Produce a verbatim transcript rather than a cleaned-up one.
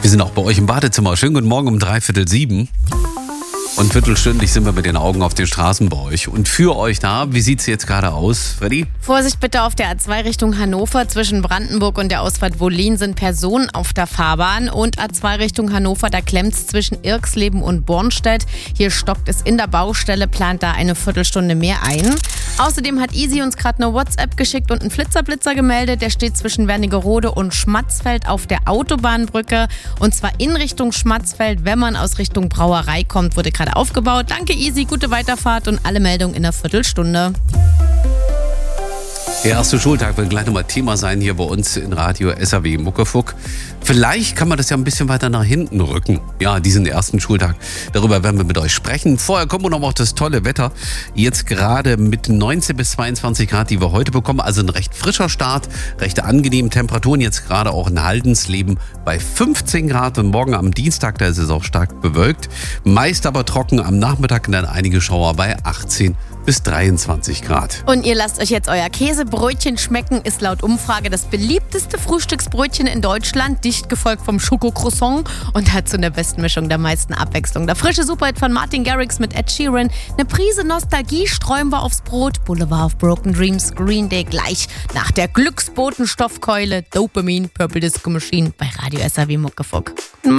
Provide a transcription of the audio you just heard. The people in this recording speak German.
Wir sind auch bei euch im Badezimmer. Schönen guten Morgen um dreiviertel sieben. Und viertelstündlich sind wir mit den Augen auf den Straßen bei euch. Und für euch da, wie sieht es jetzt gerade aus, Freddy? Vorsicht bitte auf der A zwei Richtung Hannover. Zwischen Brandenburg und der Ausfahrt Wollin sind Personen auf der Fahrbahn. Und A zwei Richtung Hannover, da klemmt es zwischen Irxleben und Bornstedt. Hier stockt es in der Baustelle, plant da eine Viertelstunde mehr ein. Außerdem hat Easy uns gerade eine WhatsApp geschickt und einen Flitzer-Blitzer gemeldet. Der steht zwischen Wernigerode und Schmatzfeld auf der Autobahnbrücke. Und zwar in Richtung Schmatzfeld, wenn man aus Richtung Brauerei kommt, wurde gerade aufgebaut. Danke Easy, gute Weiterfahrt und alle Meldungen in einer Viertelstunde. Der erste Schultag wird gleich nochmal Thema sein hier bei uns in Radio S R W Muckefuck. Vielleicht kann man das ja ein bisschen weiter nach hinten rücken. Ja, diesen ersten Schultag. Darüber werden wir mit euch sprechen. Vorher kommen wir noch mal auf das tolle Wetter. Jetzt gerade mit neunzehn bis zweiundzwanzig Grad, die wir heute bekommen. Also ein recht frischer Start, recht angenehme Temperaturen. Jetzt gerade auch in Haldensleben bei fünfzehn Grad. Und morgen am Dienstag, da ist es auch stark bewölkt. Meist aber trocken am Nachmittag und dann einige Schauer bei achtzehn bis dreiundzwanzig Grad. Und ihr lasst euch jetzt euer Käsebrötchen schmecken, ist laut Umfrage das beliebteste Frühstücksbrötchen in Deutschland, dicht gefolgt vom Schokocroissant und hat zu einer besten Mischung der meisten Abwechslung. Der frische Superhit von Martin Garrix mit Ed Sheeran, eine Prise Nostalgie streuen wir aufs Brot, Boulevard of Broken Dreams, Green Day gleich nach der Glücksbotenstoffkeule, Dopamine, Purple Disco Machine bei Radio S R W Muckefuck.